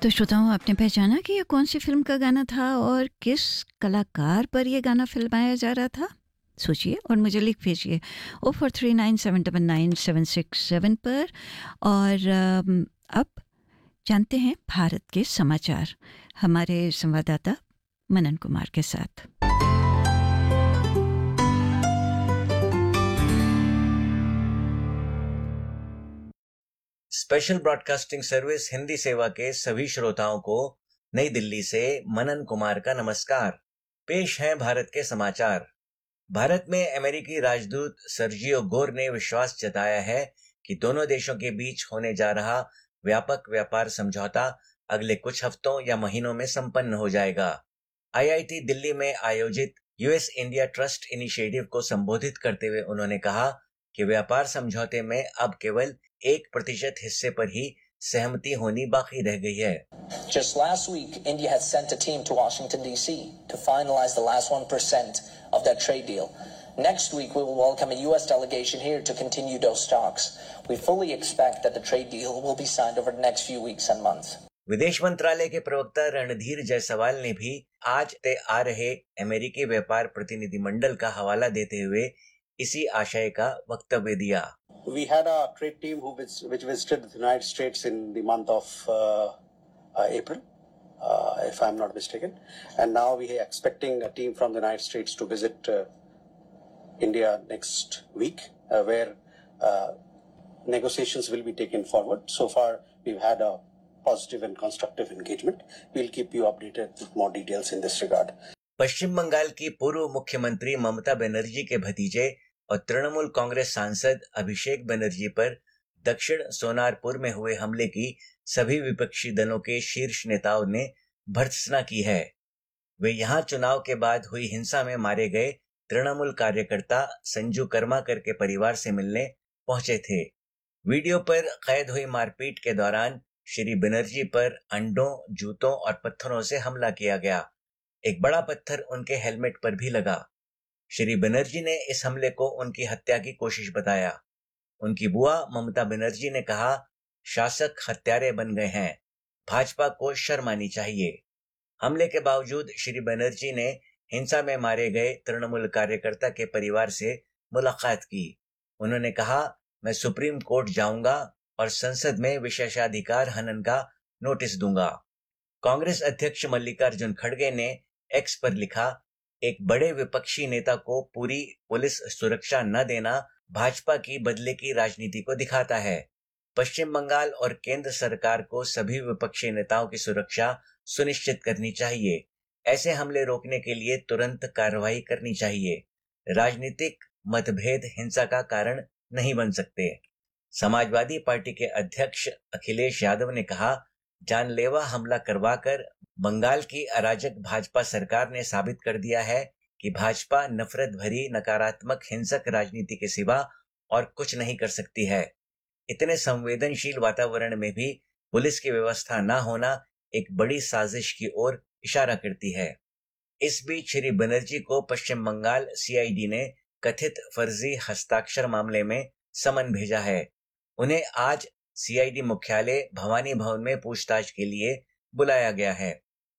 तो श्रोताओं, आपने पहचाना कि ये कौन सी फिल्म का गाना था और किस कलाकार पर ये गाना फिल्माया जा रहा था? सोचिए और मुझे लिख भेजिए 0439799767 पर। और अब जानते हैं भारत के समाचार हमारे संवाददाता मनन कुमार के साथ। स्पेशल ब्रॉडकास्टिंग सर्विस हिंदी सेवा के सभी श्रोताओं को नई दिल्ली से मनन कुमार का नमस्कार। पेश है भारत के समाचार। भारत में अमेरिकी राजदूत सर्जियो गोर ने विश्वास जताया है कि दोनों देशों के बीच होने जा रहा व्यापक व्यापार समझौता अगले कुछ हफ्तों या महीनों में संपन्न हो जाएगा। आईआईटी दिल्ली में आयोजित यूएस इंडिया ट्रस्ट इनिशिएटिव को संबोधित करते हुए उन्होंने कहा कि व्यापार समझौते में अब केवल 1% हिस्से पर ही सहमति होनी बाकी रह गई है। Just last week, India has sent a team to Washington D.C. to finalize the last 1% of that trade deal. Next week, we will welcome a U.S. delegation here to continue those talks. We fully expect that the trade deal will be signed over the next few weeks and months. विदेश मंत्रालय के प्रवक्ता रणधीर जायसवाल ने भी आज तय आ रहे अमेरिकी व्यापार प्रतिनिधिमंडल का हवाला देते हुए इसी आशय का वक्तव्य दिया। We had a trade team which visited the United States in the month of April, if I'm not mistaken, and now we are expecting a team from the United States to visit India next week, where negotiations will be taken forward. So far, we've had a positive and constructive engagement. We'll keep you updated with more details in this regard. पश्चिम बंगाल की पूर्व मुख्यमंत्री ममता बनर्जी के भतीजे और तृणमूल कांग्रेस सांसद अभिषेक बनर्जी पर दक्षिण सोनारपुर में हुए हमले की सभी विपक्षी दलों के शीर्ष नेताओं ने भर्त्सना की है। वे यहां चुनाव के बाद हुई हिंसा में मारे गए तृणमूल कार्यकर्ता संजू कर्माकर के परिवार से मिलने पहुंचे थे। वीडियो पर कैद हुई मारपीट के दौरान श्री बनर्जी पर अंडों, जूतों और पत्थरों से हमला किया गया। एक बड़ा पत्थर उनके हेलमेट पर भी लगा। श्री बनर्जी ने इस हमले को उनकी हत्या की कोशिश बताया। उनकी बुआ ममता बनर्जी ने कहा, शासक हत्यारे बन गए हैं, भाजपा को शर्म आनी चाहिए। हमले के बावजूद श्री बनर्जी ने हिंसा में मारे गए तृणमूल कार्यकर्ता के परिवार से मुलाकात की। उन्होंने कहा, मैं सुप्रीम कोर्ट जाऊंगा और संसद में विशेषाधिकार हनन का नोटिस दूंगा। कांग्रेस अध्यक्ष मल्लिकार्जुन खड़गे ने एक्स पर लिखा, एक बड़े विपक्षी नेता को पूरी पुलिस सुरक्षा न देना भाजपा की बदले की राजनीति को दिखाता है। पश्चिम बंगाल और केंद्र सरकार को सभी विपक्षी नेताओं की सुरक्षा सुनिश्चित करनी चाहिए। ऐसे हमले रोकने के लिए तुरंत कार्रवाई करनी चाहिए। राजनीतिक मतभेद हिंसा का कारण नहीं बन सकते। समाजवादी पार्टी के अध्यक्ष अखिलेश यादव ने कहा, जानलेवा हमला करवाकर बंगाल की अराजक भाजपा सरकार ने साबित कर दिया है कि भाजपा नफरत भरी नकारात्मक हिंसक राजनीति के सिवा और कुछ नहीं कर सकती है। इतने संवेदनशील वातावरण में भी पुलिस की व्यवस्था न होना एक बड़ी साजिश की ओर इशारा करती है। इस बीच श्री बनर्जी को पश्चिम बंगाल सीआईडी ने कथित फर्जी हस्ताक्षर मामले में समन भेजा है। उन्हें आज सीआईडी मुख्यालय भवानी भवन में पूछताछ के लिए बुलाया गया है।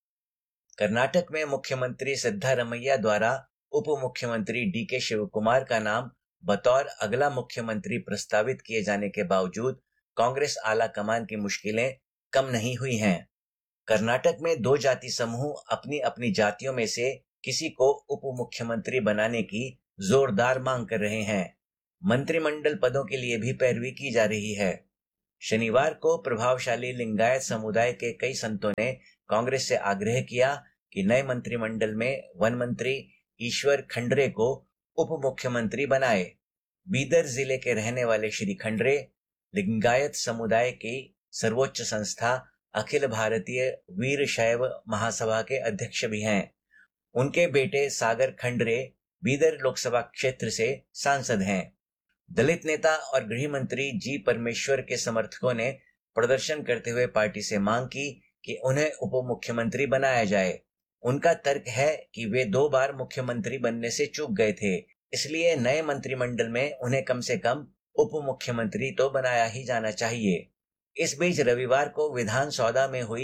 कर्नाटक में मुख्यमंत्री सिद्धारमैया द्वारा उप मुख्यमंत्री डीके शिवकुमार का नाम बतौर अगला मुख्यमंत्री प्रस्तावित किए जाने के बावजूद कांग्रेस आला कमान की मुश्किलें कम नहीं हुई हैं। कर्नाटक में दो जाति समूह अपनी अपनी जातियों में से किसी को उप मुख्यमंत्री बनाने की जोरदार मांग कर रहे हैं। मंत्रिमंडल पदों के लिए भी पैरवी की जा रही है। शनिवार को प्रभावशाली लिंगायत समुदाय के कई संतों ने कांग्रेस से आग्रह किया कि नए मंत्रिमंडल में वन मंत्री ईश्वर खंडरे को उप मुख्यमंत्री बनाए। बीदर जिले के रहने वाले श्री खंडरे लिंगायत समुदाय की सर्वोच्च संस्था अखिल भारतीय वीर शैव महासभा के अध्यक्ष भी हैं। उनके बेटे सागर खंडरे बीदर लोकसभा क्षेत्र से सांसद हैं। दलित नेता और गृह मंत्री जी परमेश्वर के समर्थकों ने प्रदर्शन करते हुए पार्टी से मांग की कि उन्हें उप मुख्यमंत्री बनाया जाए। उनका तर्क है कि वे 2 बार मुख्यमंत्री बनने से चूक गए थे, इसलिए नए मंत्रिमंडल में उन्हें कम से कम उप मुख्यमंत्री तो बनाया ही जाना चाहिए। इस बीच रविवार को विधान सौदा में हुई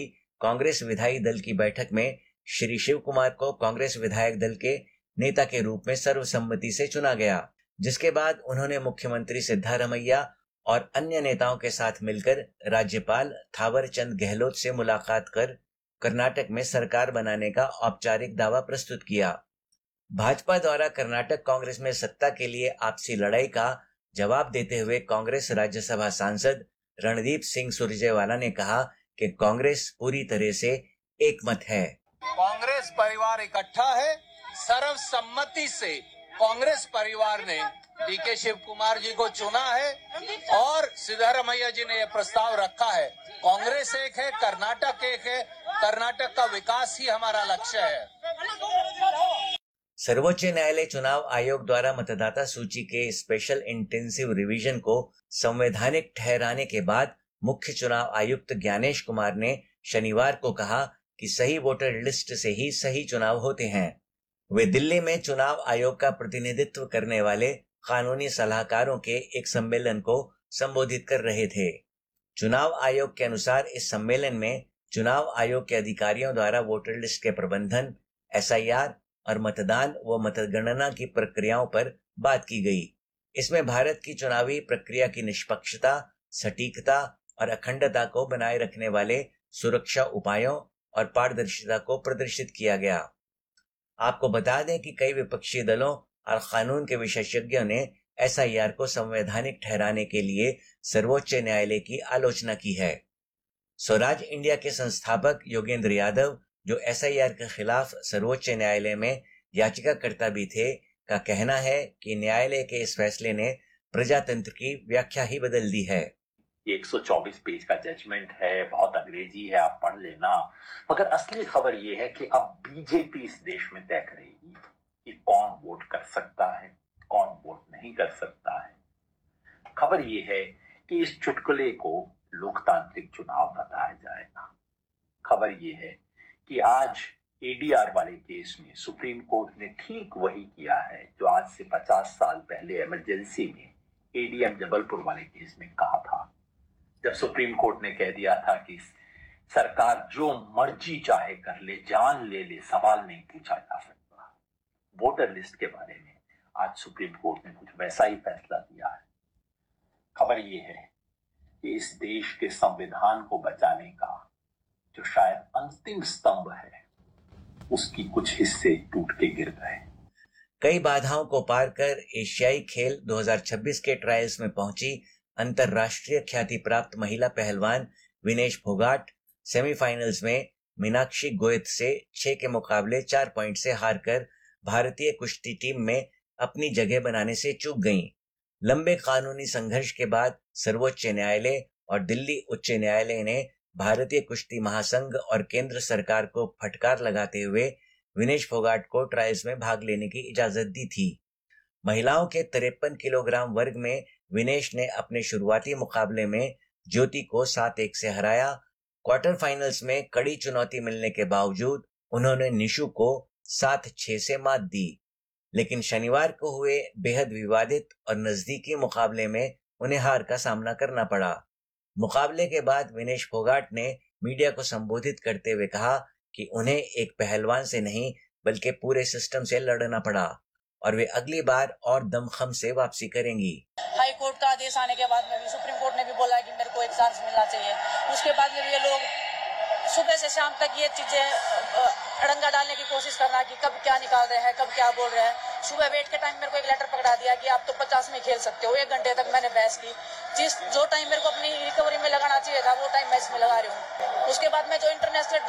कांग्रेस विधायी दल की बैठक में श्री शिव कुमार को कांग्रेस विधायक दल के नेता के रूप में सर्वसम्मति से चुना गया, जिसके बाद उन्होंने मुख्यमंत्री सिद्धारमैया और अन्य नेताओं के साथ मिलकर राज्यपाल थावरचंद गहलोत से मुलाकात कर कर्नाटक में सरकार बनाने का औपचारिक दावा प्रस्तुत किया। भाजपा द्वारा कर्नाटक कांग्रेस में सत्ता के लिए आपसी लड़ाई का जवाब देते हुए कांग्रेस राज्यसभा सांसद रणदीप सिंह सुरजेवाला ने कहा कि कांग्रेस पूरी तरह से एकमत है। कांग्रेस परिवार इकट्ठा है। सर्वसम्मति से कांग्रेस परिवार ने डीके शिव कुमार जी को चुना है और सिद्धारमैया जी ने यह प्रस्ताव रखा है। कांग्रेस एक है, कर्नाटक एक है, कर्नाटक का विकास ही हमारा लक्ष्य है। सर्वोच्च न्यायालय चुनाव आयोग द्वारा मतदाता सूची के स्पेशल इंटेंसिव रिवीजन को संवैधानिक ठहराने के बाद मुख्य चुनाव आयुक्त ज्ञानेश कुमार ने शनिवार को कहा कि सही वोटर लिस्ट से ही सही चुनाव होते हैं। वे दिल्ली में चुनाव आयोग का प्रतिनिधित्व करने वाले कानूनी सलाहकारों के एक सम्मेलन को संबोधित कर रहे थे। चुनाव आयोग के अनुसार इस सम्मेलन में चुनाव आयोग के अधिकारियों द्वारा वोटर लिस्ट के प्रबंधन, एसआईआर और मतदान व मतगणना की प्रक्रियाओं पर बात की गई। इसमें भारत की चुनावी प्रक्रिया की निष्पक्षता, सटीकता और अखंडता को बनाए रखने वाले सुरक्षा उपायों और पारदर्शिता को प्रदर्शित किया गया। आपको बता दें कि कई विपक्षी दलों और कानून के विशेषज्ञों ने एसआईआर को संवैधानिक ठहराने के लिए सर्वोच्च न्यायालय की आलोचना की है। स्वराज इंडिया के संस्थापक योगेंद्र यादव, जो एसआईआर के खिलाफ सर्वोच्च न्यायालय में याचिकाकर्ता भी थे, का कहना है कि न्यायालय के इस फैसले ने प्रजातंत्र की व्याख्या ही बदल दी है। 124 पेज का जजमेंट है, बहुत अंग्रेजी है, आप पढ़ लेना। मगर असली खबर यह है कि अब बीजेपी इस देश में तय करेगी कि कौन वोट कर सकता है, कौन वोट नहीं कर सकता है। खबर यह है कि इस चुटकुले को लोकतांत्रिक चुनाव बताया जाएगा। खबर यह है कि आज एडीआर वाले केस में सुप्रीम कोर्ट ने ठीक वही किया है जो आज से 50 साल पहले इमरजेंसी में एडीएम जबलपुर वाले केस में कहा था, जब सुप्रीम कोर्ट ने कह दिया था कि सरकार जो मर्जी चाहे कर ले, जान ले ले, सवाल नहीं पूछा जा सकता। वोटर लिस्ट के बारे में आज सुप्रीम कोर्ट ने कुछ वैसा ही फैसला दिया है। खबर यह है कि इस देश के संविधान को बचाने का जो शायद अंतिम स्तंभ है, उसकी कुछ हिस्से टूट के गिर गए। कई बाधाओं को पार कर एशियाई खेल 2026 के ट्रायल्स में पहुंची अंतर्राष्ट्रीय ख्याति प्राप्त महिला पहलवान विनेश फोगाट सेमीफाइनल्स में मीनाक्षी गोयत से 6 के मुकाबले 4 पॉइंट से हारकर भारतीय कुश्ती टीम में अपनी जगह बनाने से चूक गईं। लंबे कानूनी संघर्ष के बाद सर्वोच्च न्यायालय और दिल्ली उच्च न्यायालय ने भारतीय कुश्ती महासंघ और केंद्र सरकार को फटकार लगाते हुए विनेश फोगाट को ट्रायल्स में भाग लेने की इजाजत दी थी। महिलाओं के 53 किलोग्राम वर्ग में विनेश ने अपने शुरुआती मुकाबले में ज्योति को 7-1 से हराया। क्वार्टर फाइनल्स में कड़ी चुनौती मिलने के बावजूद उन्होंने निशु को 7-6 से मात दी, लेकिन शनिवार को हुए बेहद विवादित और नजदीकी मुकाबले में उन्हें हार का सामना करना पड़ा। मुकाबले के बाद विनेश फोगाट ने मीडिया को संबोधित करते हुए कहा कि उन्हें एक पहलवान से नहीं बल्कि पूरे सिस्टम से लड़ना पड़ा और वे अगली बार और दमखम से वापसी करेंगी। हाई कोर्ट का आदेश आने के बाद में भी सुप्रीम कोर्ट ने भी बोला कि मेरे को एक चांस मिलना चाहिए। उसके बाद में भी ये लोग सुबह से शाम तक ये चीजें अड़ंगा डालने की कोशिश करना कि कब क्या निकाल रहे हैं, कब क्या बोल रहे हैं। सुबह वेट के टाइम मेरे को एक लेटर पकड़ा दिया कि आप तो 50 में खेल सकते हो। 1 घंटे तक मैंने बहस की। जो टाइम मेरे को अपनी रिकवरी में लगाना चाहिए था वो टाइम मैं इसमें लगा रही हूँ। उसके बाद में जो इंटरनेशनल